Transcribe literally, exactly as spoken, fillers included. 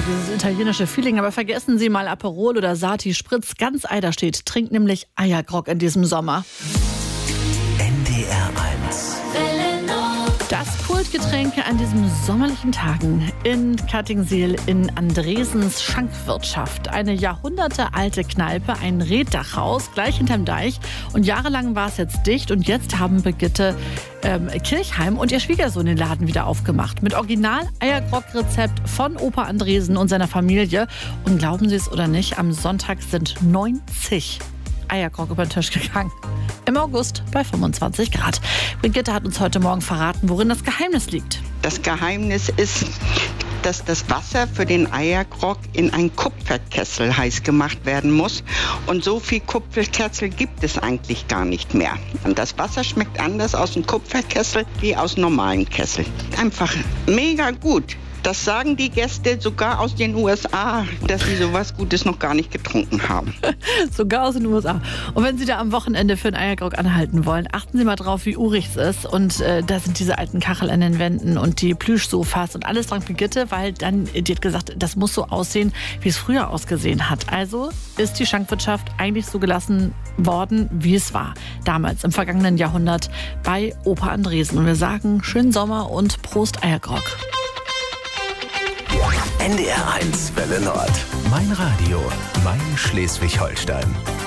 dieses italienische Feeling. Aber vergessen Sie mal Aperol oder Sati Spritz. Ganz Eiderstedt trinkt nämlich Eiergrog in diesem Sommer. N D R eins. Das Kultgetränk an diesen sommerlichen Tagen in Kattingsiel in Andresens Schankwirtschaft. Eine jahrhundertealte Kneipe, ein Reetdachhaus gleich hinterm Deich. Und jahrelang war es jetzt dicht. Und jetzt haben Brigitte ähm, Kirchheim und ihr Schwiegersohn den Laden wieder aufgemacht. Mit Original-Eiergrog-Rezept von Opa Andresen und seiner Familie. Und glauben Sie es oder nicht, am Sonntag sind neunzig Eiergrog über den Tisch gegangen. Im August bei fünfundzwanzig Grad. Brigitte hat uns heute Morgen verraten, worin das Geheimnis liegt. Das Geheimnis ist, dass das Wasser für den Eiergrog in einen Kupferkessel heiß gemacht werden muss. Und so viel Kupferkessel gibt es eigentlich gar nicht mehr. Und das Wasser schmeckt anders aus dem Kupferkessel wie aus normalen Kessel. Einfach mega gut. Das sagen die Gäste sogar aus den U S A, dass sie sowas Gutes noch gar nicht getrunken haben. Sogar aus den U S A. Und wenn Sie da am Wochenende für einen Eiergrog anhalten wollen, achten Sie mal drauf, wie urig es ist. Und äh, da sind diese alten Kachel an den Wänden und die Plüschsofas und alles dran Brigitte, weil dann, die hat gesagt, das muss so aussehen, wie es früher ausgesehen hat. Also ist die Schankwirtschaft eigentlich so gelassen worden, wie es war. Damals, im vergangenen Jahrhundert, bei Opa Andresen. Und wir sagen, schönen Sommer und Prost Eiergrog. N D R eins Welle Nord. Mein Radio, mein Schleswig-Holstein.